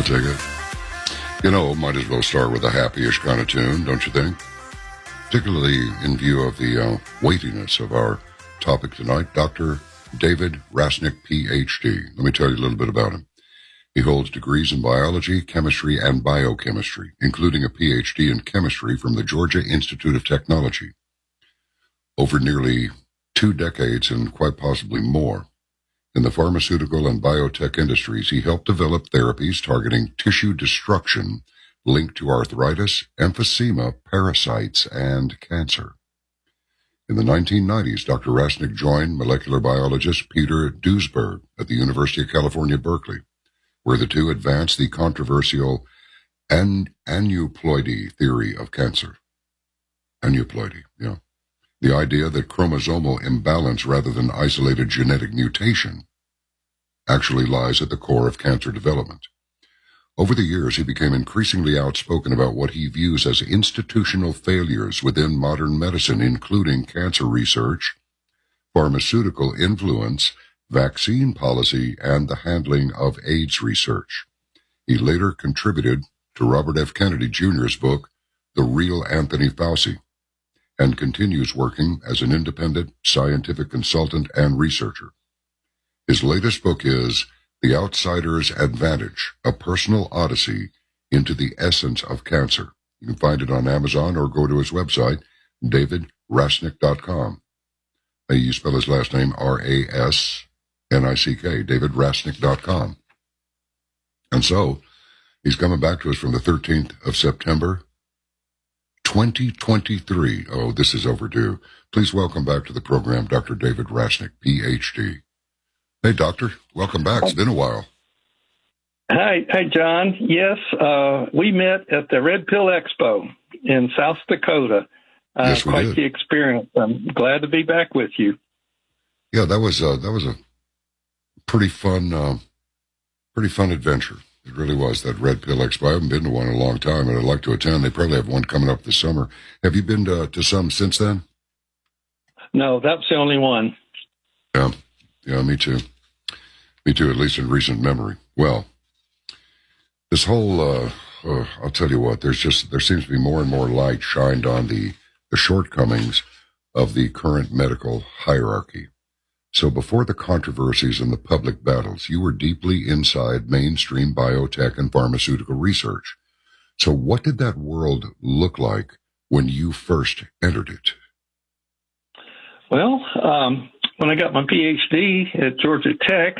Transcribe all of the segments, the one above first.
I'll take it. You know, might as well start with a happy-ish kind of tune, don't you think? Particularly in view of the weightiness of our topic tonight, Dr. David Rasnick, Ph.D. Let me tell you a little bit about him. He holds degrees in biology, chemistry, and biochemistry, including a Ph.D. in chemistry from the Georgia Institute of Technology. Over nearly 2 decades and quite possibly more, in the pharmaceutical and biotech industries, he helped develop therapies targeting tissue destruction linked to arthritis, emphysema, parasites, and cancer. In the 1990s, Dr. Rasnick joined molecular biologist Peter Duesberg at the University of California, Berkeley, where the two advanced the controversial aneuploidy theory of cancer. Aneuploidy, yeah. The idea that chromosomal imbalance rather than isolated genetic mutation actually lies at the core of cancer development. Over the years, he became increasingly outspoken about what he views as institutional failures within modern medicine, including cancer research, pharmaceutical influence, vaccine policy, and the handling of AIDS research. He later contributed to Robert F. Kennedy Jr.'s book, The Real Anthony Fauci, and continues working as an independent scientific consultant and researcher. His latest book is The Outsider's Advantage, A Personal Odyssey into the Essence of Cancer. You can find it on Amazon or go to his website, davidrasnick.com. You spell his last name Rasnick, davidrasnick.com. And so, he's coming back to us from the 13th of September, 2023. Oh, this is overdue. Please welcome back to the program, Dr. David Rasnick, Ph.D. Hey, Doctor. Welcome back. It's been a while. Hi, John. Yes, we met at the Red Pill Expo in South Dakota. Yes, we quite did. the experience. I'm glad to be back with you. Yeah, that was a pretty fun adventure. It really was, that Red Pill Expo. I haven't been to one in a long time, and I'd like to attend. They probably have one coming up this summer. Have you been to some since then? No, that's the only one. Yeah, me too. Me too, at least in recent memory. Well, this whole, I'll tell you what, there seems to be more and more light shined on the shortcomings of the current medical hierarchy. So before the controversies and the public battles, you were deeply inside mainstream biotech and pharmaceutical research. So what did that world look like when you first entered it? Well, when I got my PhD at Georgia Tech,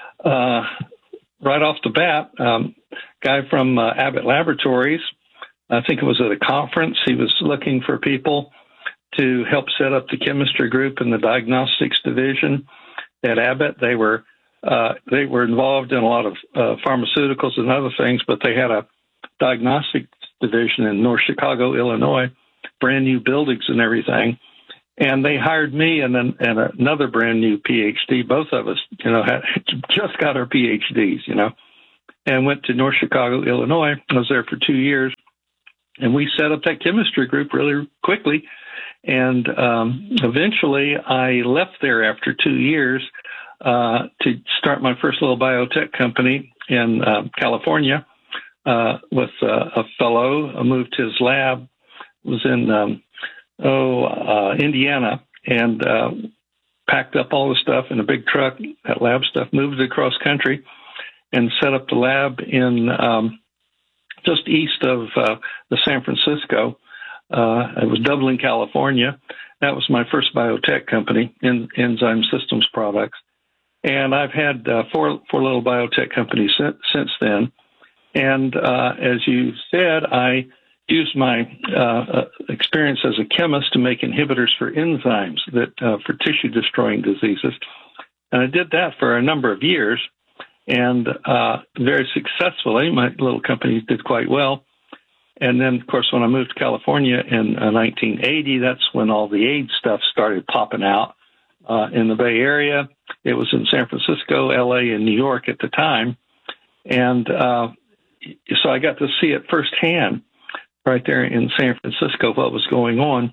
right off the bat, guy from Abbott Laboratories, I think it was at a conference, he was looking for people to help set up the chemistry group in the diagnostics division at Abbott. They were involved in a lot of pharmaceuticals and other things, but they had a diagnostics division in North Chicago, Illinois, brand new buildings and everything. And they hired me and another brand new PhD. Both of us, had just got our PhDs, and went to North Chicago, Illinois. I was there for 2 years, and we set up that chemistry group really quickly. And eventually I left there after 2 years to start my first little biotech company in California with a fellow who moved his lab, was in Indiana, and packed up all the stuff in a big truck, that lab stuff, moved it across country, and set up the lab in just east of the San Francisco. It was Dublin, California. That was my first biotech company, Enzyme Systems Products. And I've had four little biotech companies since then. And as you said, I used my experience as a chemist to make inhibitors for enzymes that for tissue-destroying diseases. And I did that for a number of years, and very successfully. My little company did quite well. And then, of course, when I moved to California in 1980, that's when all the AIDS stuff started popping out in the Bay Area. It was in San Francisco, L.A., and New York at the time. And so I got to see it firsthand right there in San Francisco, what was going on.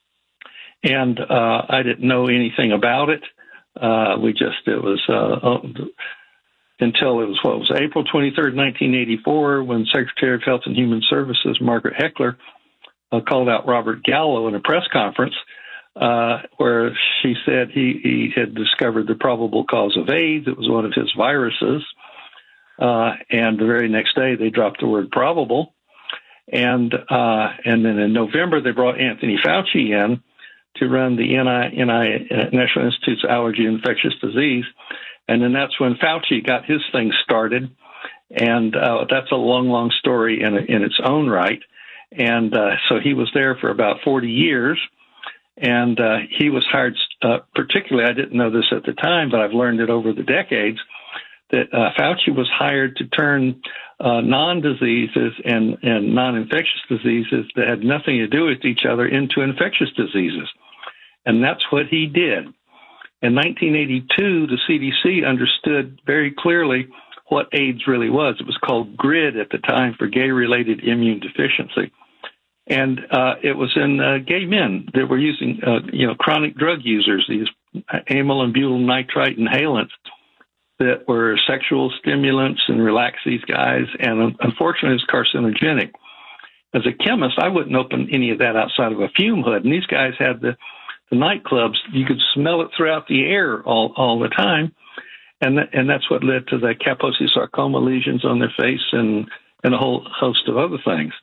And I didn't know anything about it. until it was April 23rd, 1984, when Secretary of Health and Human Services Margaret Heckler called out Robert Gallo in a press conference where she said he had discovered the probable cause of AIDS. It was one of his viruses. And the very next day, they dropped the word probable. And then in November, they brought Anthony Fauci in to run the National Institute's Allergy and Infectious Disease. And then that's when Fauci got his thing started. And that's a long, long story in its own right. And so he was there for about 40 years. And he was hired, particularly, I didn't know this at the time, but I've learned it over the decades, that Fauci was hired to turn non-diseases and non-infectious diseases that had nothing to do with each other into infectious diseases. And that's what he did. In 1982, the CDC understood very clearly what AIDS really was. It was called GRID at the time, for gay-related immune deficiency. And it was in gay men that were using, chronic drug users, these amyl and butyl nitrite inhalants that were sexual stimulants and relax these guys. And unfortunately, it's carcinogenic. As a chemist, I wouldn't open any of that outside of a fume hood. And these guys had the nightclubs. You could smell it throughout the air all the time. And that's what led to the Kaposi sarcoma lesions on their face and a whole host of other things.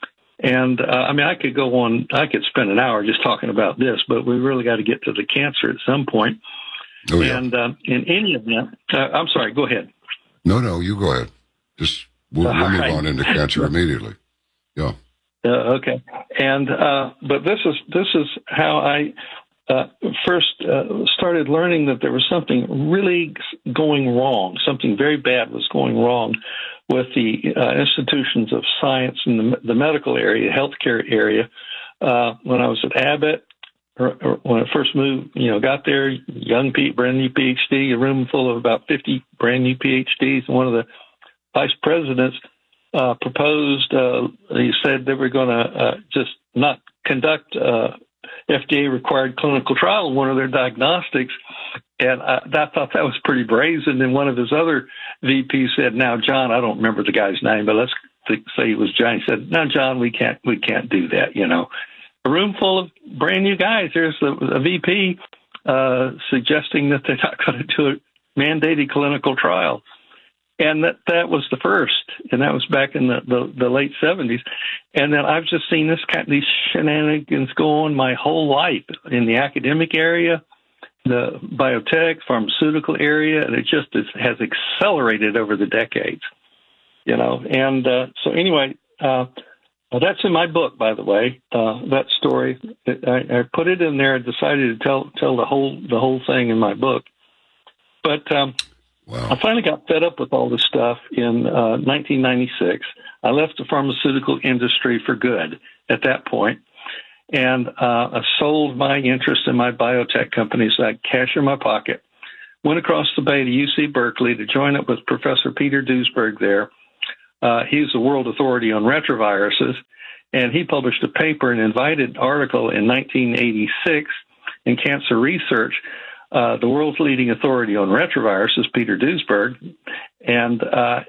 And, I could go on, I could spend an hour just talking about this, but we really got to get to the cancer at some point. Oh, yeah. And in any event, I'm sorry, go ahead. No, you go ahead. We'll move on into cancer immediately. Yeah. Okay. And, but this is how I first started learning that there was something really going wrong. Something very bad was going wrong with the institutions of science in the medical area, healthcare area. When I was at Abbott, or when I first moved, got there, young brand new PhD, a room full of about 50 brand new PhDs, and one of the vice presidents proposed, he said they were going to just not conduct FDA-required clinical trial on one of their diagnostics. And I thought that was pretty brazen. And one of his other VPs said, "Now, John," I don't remember the guy's name, but let's say it was John. He said, "Now, John, we can't do that. A room full of brand new guys. There's a VP suggesting that they're not going to do a mandated clinical trial." And that was the first, and that was back in the late 70s. And then I've just seen these shenanigans go on my whole life in the academic area, the biotech, pharmaceutical area, and it just has accelerated over the decades, And so anyway, that's in my book, by the way, that story. I put it in there. I decided to tell the whole thing in my book. But wow. I finally got fed up with all this stuff in 1996. I left the pharmaceutical industry for good at that point, and I sold my interest in my biotech company, so I had cash in my pocket, went across the bay to UC Berkeley to join up with Professor Peter Duesberg there. He's the world authority on retroviruses, and he published a paper, an invited article in 1986 in Cancer Research, the world's leading authority on retroviruses, Peter Duesberg, and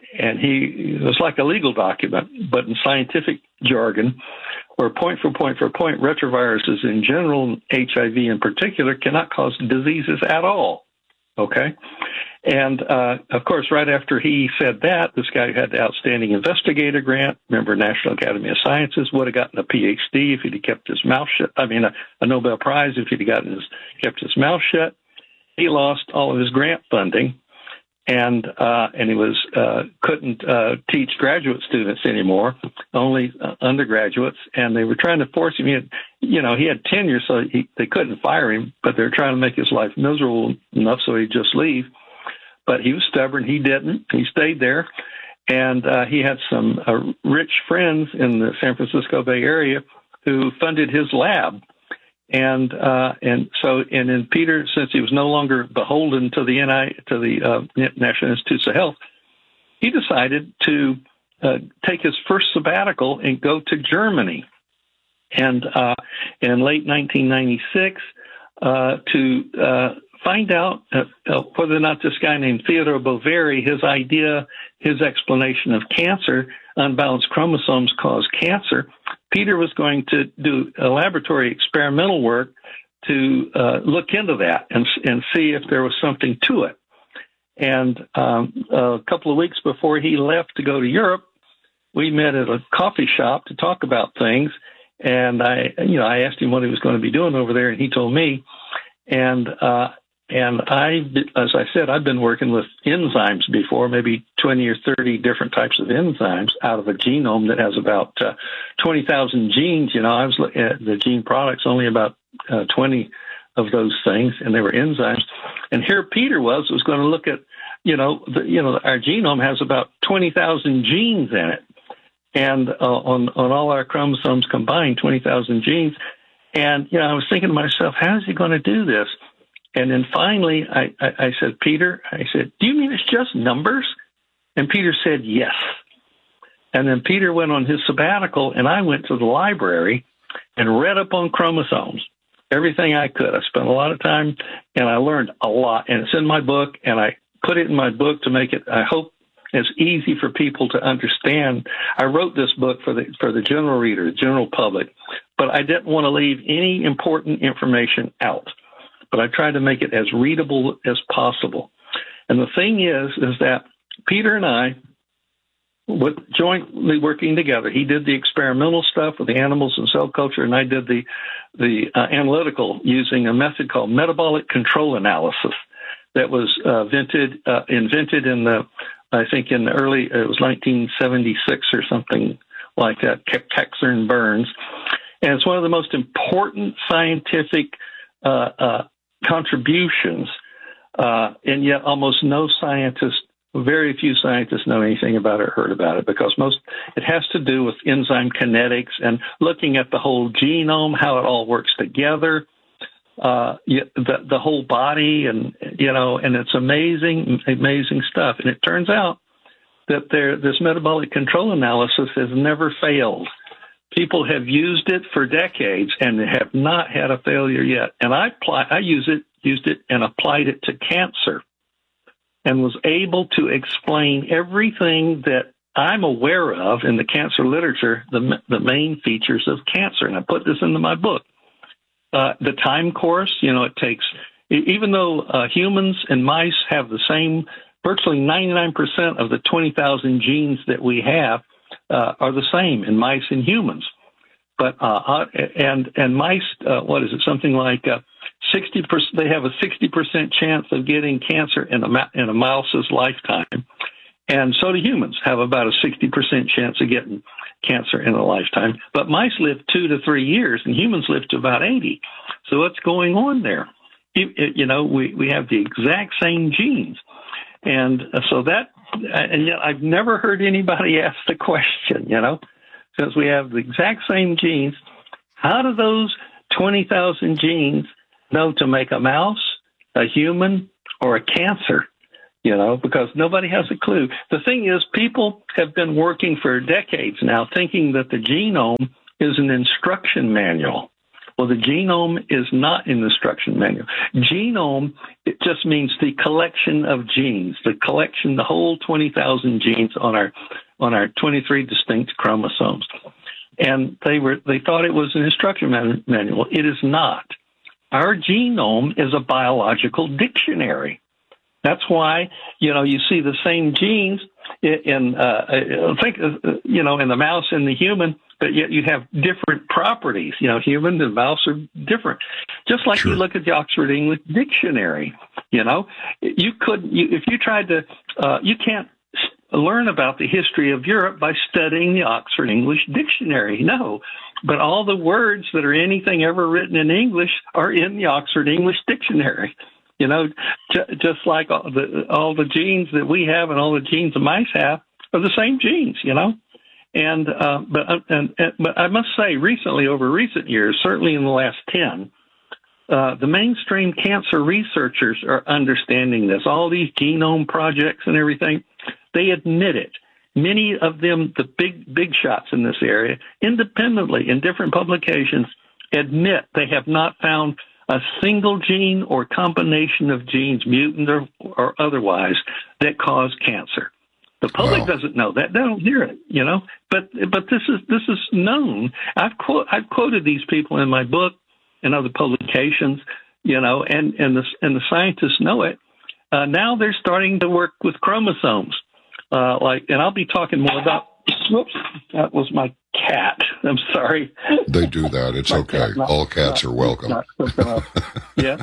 it was like a legal document, but in scientific jargon, where point for point, retroviruses in general, HIV in particular, cannot cause diseases at all. Okay? And, of course, right after he said that, this guy had the Outstanding Investigator Grant, member of National Academy of Sciences, would have gotten a PhD if he'd kept his mouth shut. A Nobel Prize if he'd kept his mouth shut. He lost all of his grant funding, and he couldn't teach graduate students anymore, only undergraduates, and they were trying to force him. He had tenure, so they couldn't fire him, but they were trying to make his life miserable enough so he'd just leave. But he was stubborn. He didn't. He stayed there, and he had some rich friends in the San Francisco Bay Area who funded his lab. And then Peter, since he was no longer beholden to the National Institutes of Health, he decided to take his first sabbatical and go to Germany. And in late 1996, to find out whether or not this guy named Theodore Boveri, his explanation of cancer, unbalanced chromosomes cause cancer. Peter was going to do a laboratory experimental work to look into that and see if there was something to it. And a couple of weeks before he left to go to Europe, we met at a coffee shop to talk about things. And I asked him what he was going to be doing over there, and he told me. And I, as I said, I've been working with enzymes before, maybe 20 or 30 different types of enzymes out of a genome that has about 20,000 genes. I was looking at the gene products, only about 20 of those things, and they were enzymes. And here Peter was going to look at, our genome has about 20,000 genes in it. And on all our chromosomes combined, 20,000 genes. And, I was thinking to myself, how is he going to do this? And then finally, I said, Peter, do you mean it's just numbers? And Peter said, yes. And then Peter went on his sabbatical, and I went to the library and read up on chromosomes, everything I could. I spent a lot of time, and I learned a lot. And it's in my book, and I put it in my book to make it, I hope, as easy for people to understand. I wrote this book for the general reader, the general public, but I didn't want to leave any important information out. But I tried to make it as readable as possible. And the thing is that Peter and I, with jointly working together, he did the experimental stuff with the animals and cell culture, and I did the analytical using a method called metabolic control analysis that was invented in the, I think in the it was 1976 or something like that, Kexner and Burns. And it's one of the most important scientific contributions, and yet almost very few scientists know anything about it or heard about it, because it has to do with enzyme kinetics and looking at the whole genome, how it all works together, the whole body, and it's amazing stuff. And it turns out that this metabolic control analysis has never failed. People have used it for decades and have not had a failure yet. And I used it and applied it to cancer, and was able to explain everything that I'm aware of in the cancer literature, the main features of cancer. And I put this into my book. The time course, it takes, even though humans and mice have the same, virtually 99% of the 20,000 genes that we have are the same in mice and humans. But and mice, what is it? Something like 60%. They have a 60% chance of getting cancer in a mouse's lifetime, and so do humans have about a 60% chance of getting cancer in a lifetime. But mice live 2 to 3 years, and humans live to about 80. So what's going on there? We have the exact same genes, and so that, and yet I've never heard anybody ask the question. Since we have the exact same genes, how do those 20,000 genes know to make a mouse, a human, or a cancer? Because nobody has a clue. The thing is, people have been working for decades now thinking that the genome is an instruction manual. Well, the genome is not an instruction manual. Genome, it just means the collection of genes, the whole 20,000 genes on our 23 distinct chromosomes. And they thought it was an instruction manual. It is not. Our genome is a biological dictionary. That's why, you see the same genes in the mouse and the human, but yet you have different properties. Human and mouse are different. Just like Sure. You look at the Oxford English Dictionary, if you tried to, you can't learn about the history of Europe by studying the Oxford English Dictionary. No, but all the words that are anything ever written in English are in the Oxford English Dictionary. Just like all the genes that we have and all the genes the mice have are the same genes, And but I must say, over recent years, certainly in the last 10, the mainstream cancer researchers are understanding this. All these genome projects and everything, they admit it. Many of them, the big shots in this area, independently in different publications, admit they have not found a single gene or combination of genes, mutant or otherwise, that cause cancer. The public doesn't know that; they don't hear it, But this is known. I've quoted these people in my book and other publications, and the scientists know it. Now they're starting to work with chromosomes, and I'll be talking more about. Whoops, that was my cat. I'm sorry. They do that. It's okay. All cats are welcome. Yeah.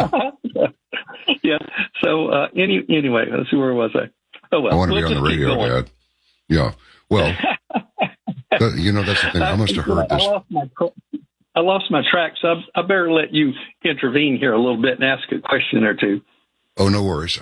Yeah. So anyway, let's see, where was I? Oh, well. I want to be on the radio, Dad. Yeah. Well, that's the thing. I must have heard this. I lost my track, so I better let you intervene here a little bit and ask a question or two. Oh, no worries.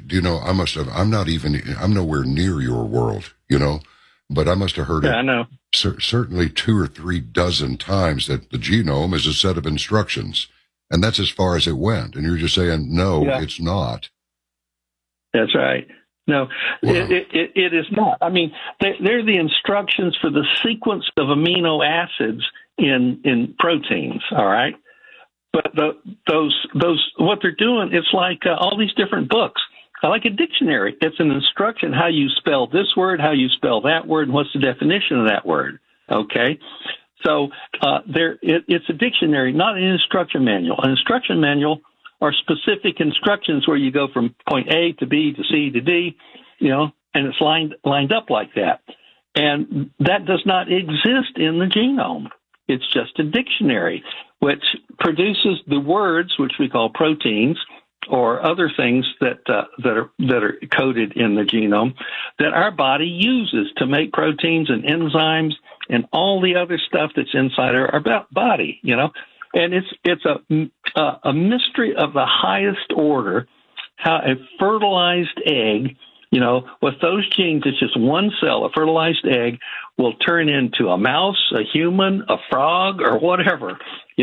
I'm nowhere near your world, but I must have heard it. I know. Certainly 2 or 3 dozen times that the genome is a set of instructions, and that's as far as it went. And you're just saying, no, It's not. That's right. No, Wow. It is not. I mean, they're the instructions for the sequence of amino acids in proteins. All right, but those what they're doing, it's like all these different books. Like a dictionary. It's an instruction how you spell this word, how you spell that word, and what's the definition of that word. Okay, so it's a dictionary, not an instruction manual. An instruction manual are specific instructions where you go from point A to B to C to D, and it's lined up like that. And that does not exist in the genome. It's just a dictionary, which produces the words, which we call proteins, or other things that are coded in the genome that our body uses to make proteins and enzymes and all the other stuff that's inside our body, And it's a mystery of the highest order how a fertilized egg, with those genes, it's just one cell, a fertilized egg will turn into a mouse, a human, a frog, or whatever,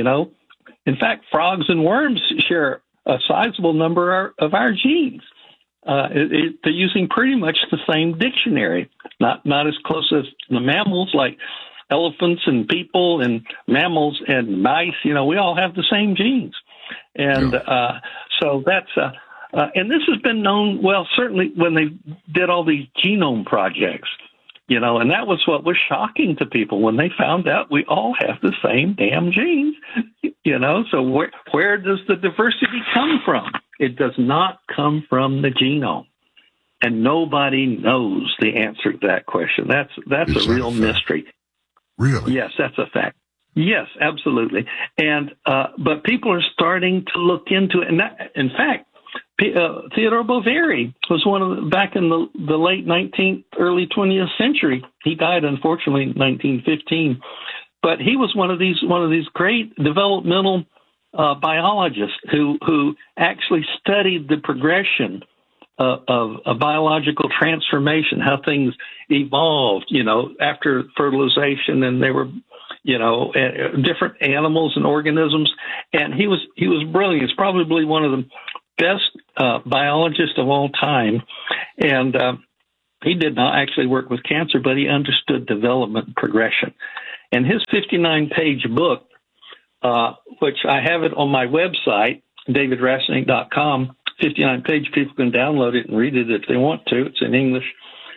In fact, frogs and worms share a sizable number of our genes. They're using pretty much the same dictionary, not as close as the mammals like elephants and people and mammals and mice. We all have the same genes. And so that's, and this has been known, well, certainly when they did all these genome projects, and that was what was shocking to people when they found out we all have the same damn genes, So where does the diversity come from? It does not come from the genome. And nobody knows the answer to that question. That's a real mystery. Really? Yes, that's a fact. Yes, absolutely. And but people are starting to look into it. And in fact, Theodore Boveri was back in the late 19th, early 20th century. He died, unfortunately, in 1915. But he was one of these great developmental biologists who actually studied the progression of a biological transformation, how things evolved, after fertilization, and they were, different animals and organisms. And he was brilliant. He's probably one of the best biologists of all time. And he did not actually work with cancer, but he understood development progression. And his 59-page book, which I have it on my website, davidrasanik.com, 59-page, people can download it and read it if they want to. It's in English.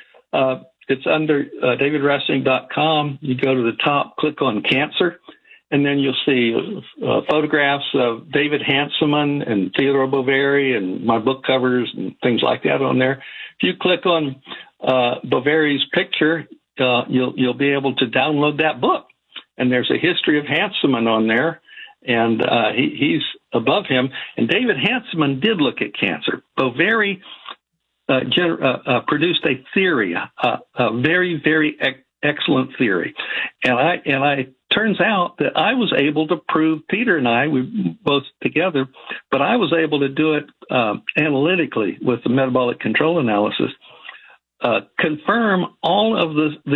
It's under davidrasanik.com. You go to the top, click on cancer, and then you'll see photographs of David Hanselman and Theodore Boveri and my book covers and things like that on there. If you click on Boveri's picture, you'll be able to download that book. And there's a history of Hanselman on there, and he's above him. And David Hanselman did look at cancer. Boveri produced a theory, a very, very excellent theory. And I turns out that I was able to prove, Peter and I, we both together, but I was able to do it analytically with the metabolic control analysis, confirm all of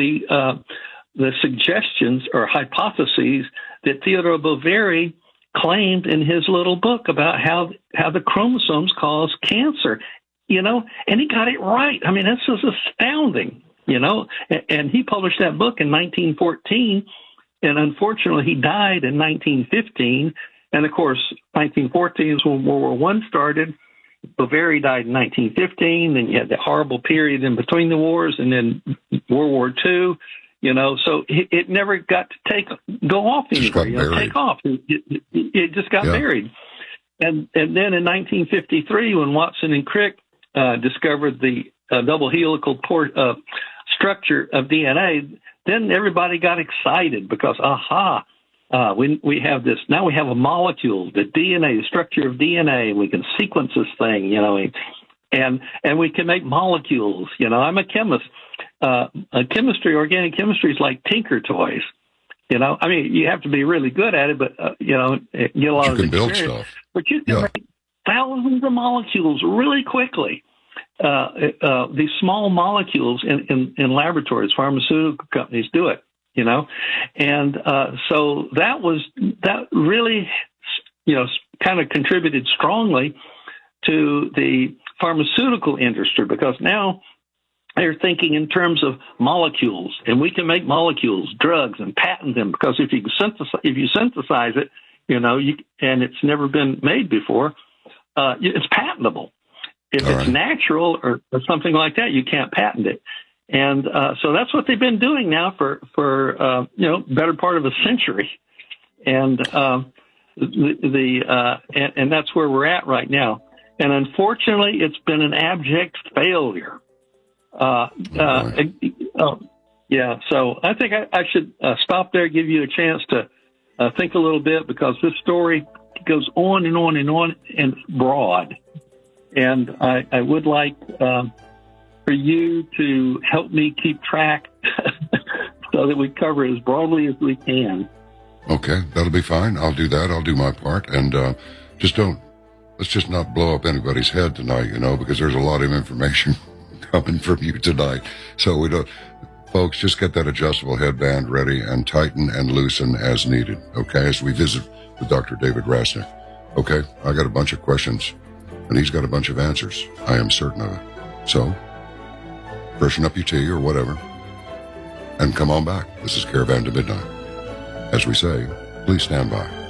the suggestions or hypotheses that Theodore Boveri claimed in his little book about how the chromosomes cause cancer, and he got it right. I mean, this is astounding, and he published that book in 1914, and unfortunately he died in 1915, And of course, 1914 is when World War I started. Boveri died in 1915. Then you had the horrible period in between the wars, and then World War II. You know, so it never got to go off anywhere. Take off. It just got buried. And then in 1953, when Watson and Crick discovered the double helical structure of DNA, then everybody got excited because, we have this. Now we have a molecule, the DNA, the structure of DNA. We can sequence this thing, you know, and we can make molecules. You know, I'm a chemist. Organic chemistry is like tinker toys. You know, I mean, you have to be really good at it, but you know, get a lot of experience. Build stuff. But you can make thousands of molecules really quickly. These small molecules in laboratories, pharmaceutical companies do it. You know, and so that really, you know, kind of contributed strongly to the pharmaceutical industry, because now they're thinking in terms of molecules, and we can make molecules, drugs, and patent them, because if you synthesize it, you know, and it's never been made before, it's patentable. If it's natural or something like that, you can't patent it. And so that's what they've been doing now for you know, better part of a century, and and that's where we're at right now. And unfortunately, it's been an abject failure. Yeah. So I think I should stop there, give you a chance to think a little bit, because this story goes on and on and on, and it's broad. And I would like for you to help me keep track so that we cover it as broadly as we can. Okay, that'll be fine. I'll do that. I'll do my part. And let's just not blow up anybody's head tonight, you know, because there's a lot of information coming from you tonight. So folks, just get that adjustable headband ready and tighten and loosen as needed, okay, as we visit with Dr. David Rasnick. Okay, I got a bunch of questions, and he's got a bunch of answers. I am certain of it. So, freshen up your tea or whatever, and come on back. This is Caravan to Midnight. As we say, please stand by.